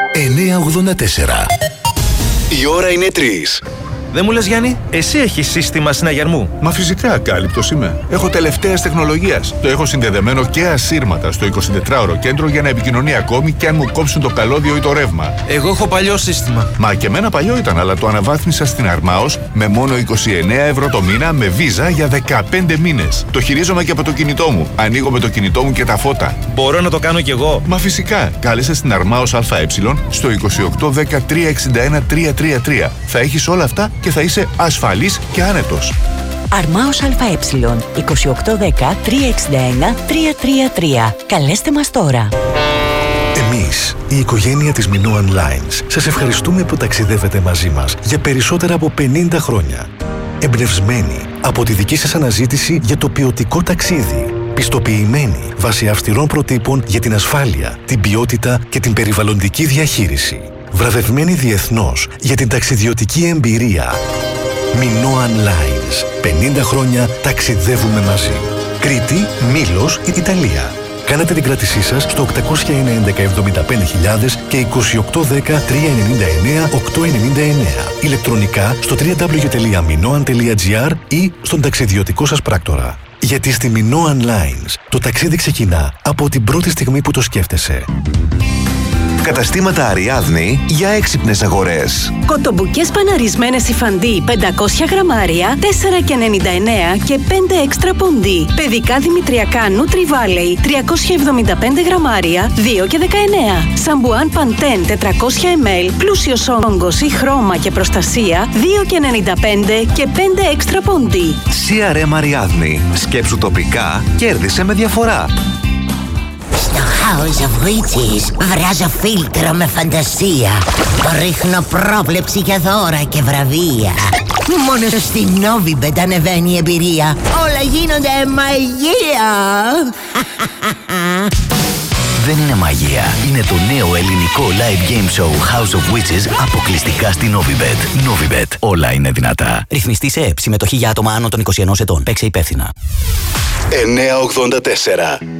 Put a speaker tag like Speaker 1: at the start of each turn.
Speaker 1: 984. Η ώρα είναι 3.
Speaker 2: Δεν μου λες, Γιάννη, εσύ έχεις σύστημα συναγερμού?
Speaker 3: Μα φυσικά, κάλυπτος είμαι. Έχω τελευταίας τεχνολογίας. Το έχω συνδεδεμένο και ασύρματα στο 24ωρο κέντρο για να επικοινωνεί ακόμη και αν μου κόψουν το καλώδιο ή το ρεύμα.
Speaker 2: Εγώ έχω παλιό σύστημα.
Speaker 3: Μα και εμένα παλιό ήταν, αλλά το αναβάθμισα στην Αρμάος με μόνο 29€ το μήνα με βίζα για 15 μήνες. Το χειρίζομαι και από το κινητό μου. Ανοίγω με το κινητό μου και τα φώτα.
Speaker 2: Μπορώ να το κάνω κι εγώ?
Speaker 3: Μα φυσικά. Κάλεσε στην Αρμάος ΑΕ στο 2810 361 333. Θα έχεις όλα αυτά και θα είσαι ασφαλής και άνετος.
Speaker 4: Αρμάος ΑΕ 2810 361 333. Καλέστε μας τώρα.
Speaker 1: Εμείς, η οικογένεια της Minoan Lines, σας ευχαριστούμε που ταξιδεύετε μαζί μας για περισσότερα από 50 χρόνια. Εμπνευσμένοι από τη δική σας αναζήτηση για το ποιοτικό ταξίδι. Πιστοποιημένοι βάσει αυστηρών προτύπων για την ασφάλεια, την ποιότητα και την περιβαλλοντική διαχείριση. Βραβευμένοι διεθνώς για την ταξιδιωτική εμπειρία. Minoan Lines. 50 χρόνια ταξιδεύουμε μαζί. Κρήτη, Μήλος, Ιταλία. Κάνατε την κράτησή σας στο 801-1175.000 και 2810 399 899. Ηλεκτρονικά στο www.minoan.gr ή στον ταξιδιωτικό σας πράκτορα. Γιατί στη Minoan Lines το ταξίδι ξεκινά από την πρώτη στιγμή που το σκέφτεσαι.
Speaker 5: Καταστήματα Αριάδνη για έξυπνες αγορές.
Speaker 6: Κοτομπουκές παναρισμένες υφαντί 500 γραμμάρια 4,99 και 5 έξτρα ποντί. Παιδικά δημητριακά Nutri Valley 375 γραμμάρια 2,19. Σαμπουάν Pantene 400 ml πλούσιος όγκος ή χρώμα και προστασία 2,95 και 5 έξτρα ποντί.
Speaker 5: CRM Αριάδνη. Σκέψου τοπικά, κέρδισε με διαφορά.
Speaker 7: Στο House of Witches βράζω φίλτρο με φαντασία. Ρίχνω πρόβλεψη για δώρα και βραβεία. Μόνο στη Novibet ανεβαίνει η εμπειρία. Όλα γίνονται μαγεία.
Speaker 8: Δεν είναι μαγεία. Είναι το νέο ελληνικό live game show House of Witches αποκλειστικά στη Novibet. Novibet. Όλα είναι δυνατά.
Speaker 9: Ρυθμιστή σε ΕΕΠ. Συμμετοχή για άτομα άνω των 21 ετών. Παίξε υπεύθυνα.
Speaker 1: 984.